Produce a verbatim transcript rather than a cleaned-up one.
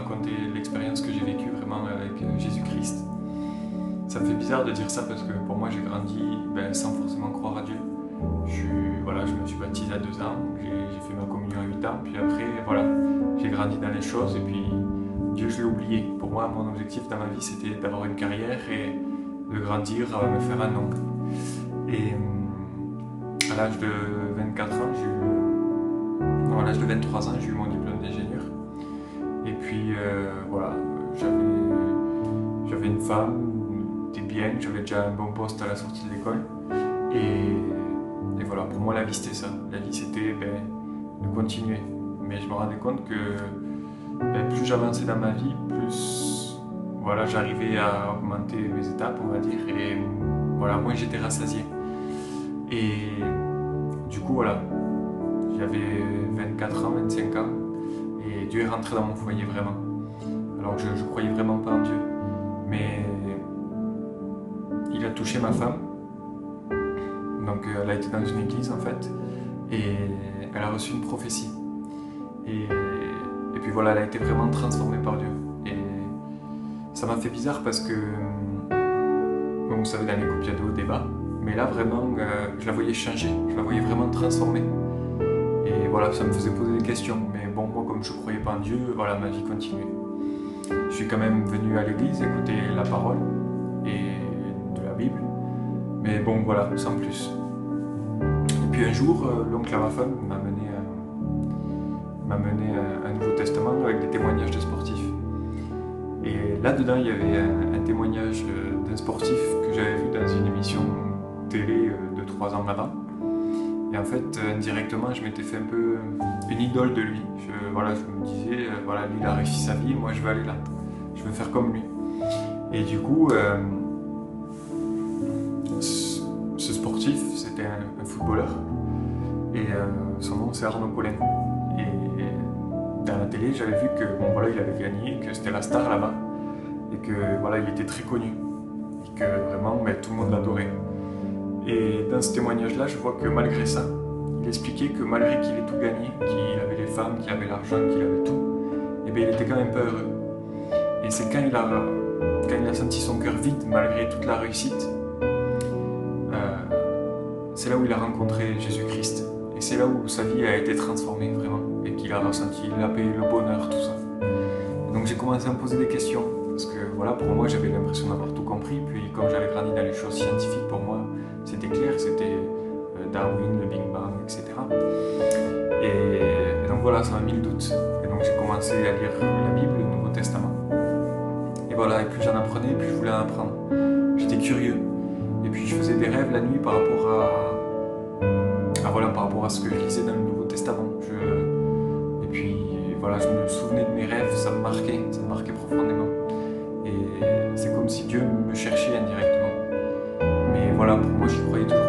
raconter l'expérience que j'ai vécue vraiment avec Jésus-Christ. Ça me fait bizarre de dire ça parce que pour moi j'ai grandi ben, sans forcément croire à Dieu. Je, voilà, je me suis baptisé à deux ans, j'ai fait ma communion à huit ans, puis après voilà, j'ai grandi dans les choses et puis Dieu je l'ai oublié. Pour moi mon objectif dans ma vie c'était d'avoir une carrière et de grandir, me faire un nom. Et à l'âge de vingt-quatre ans, j'ai eu, non, à l'âge de vingt-trois ans, j'ai eu mon diplôme d'ingénieur. Et puis euh, voilà, j'avais une femme, des biens, j'avais déjà un bon poste à la sortie de l'école. Et, et voilà, pour moi la vie c'était ça. La vie c'était ben, de continuer. Mais je me rendais compte que ben, plus j'avançais dans ma vie, plus voilà, j'arrivais à augmenter mes étapes, on va dire. Et voilà, moins j'étais rassasié. Et du coup, voilà, j'avais vingt-quatre ans, vingt-cinq ans, et Dieu est rentré dans mon foyer vraiment. Alors je ne croyais vraiment pas en Dieu, mais il a touché ma femme. Donc elle a été dans une église en fait, et elle a reçu une prophétie. Et, et puis voilà, elle a été vraiment transformée par Dieu. Et ça m'a fait bizarre parce que, bon, vous savez, dans les couples, il y a des hauts, des bas. Mais là, vraiment, euh, je la voyais changer, je la voyais vraiment transformée. Et voilà, ça me faisait poser des questions. Mais bon, moi, comme je ne croyais pas en Dieu, voilà, ma vie continuait. Je suis quand même venu à l'église écouter la parole et de la Bible. Mais bon, voilà, sans plus. Et puis un jour, euh, l'oncle à ma femme m'a mené, euh, m'a mené euh, un Nouveau Testament avec des témoignages de sportifs. Et là-dedans, il y avait un, un témoignage d'un sportif que j'avais vu dans une émission télé de trois ans avant. Et en fait, indirectement, je m'étais fait un peu une idole de lui. Je, voilà, je me disais, euh, voilà, lui il a réussi sa vie, moi je veux aller là. Je veux faire comme lui. Et du coup, euh, ce, ce sportif, c'était un, un footballeur. Et euh, son nom c'est Arnaud Collin. Et, et dans la télé, j'avais vu que bon voilà, il avait gagné, que c'était la star là-bas. Et que voilà, il était très connu. Et que vraiment, ben, tout le monde l'adorait. Et dans ce témoignage-là, je vois que malgré ça, il expliquait que malgré qu'il ait tout gagné, qu'il avait les femmes, qu'il avait l'argent, qu'il avait tout, et bien il était quand même pas heureux. Et c'est quand il a, quand il a senti son cœur vide, malgré toute la réussite, euh, c'est là où il a rencontré Jésus-Christ. Et c'est là où sa vie a été transformée, vraiment. Et qu'il a ressenti la paix, le bonheur, tout ça. Et donc j'ai commencé à me poser des questions. Parce que voilà, pour moi, j'avais l'impression d'avoir tout compris. Puis comme j'avais grandi dans les choses scientifiques, pour moi, c'était clair, c'était Darwin, le Big Bang, et cetera. Et, et donc voilà, ça m'a mis le doute. Et donc j'ai commencé à lire la Bible, le Nouveau Testament. Et voilà, et plus j'en apprenais, plus je voulais en apprendre. J'étais curieux. Et puis je faisais des rêves la nuit par rapport à, à, voilà, par rapport à ce que je lisais dans le Nouveau Testament. Je, et puis voilà, je me souvenais de mes rêves, ça me marquait, ça me marquait profondément. Et c'est comme si Dieu me cherchait indirectement. Mais voilà, pour moi, j'y croyais toujours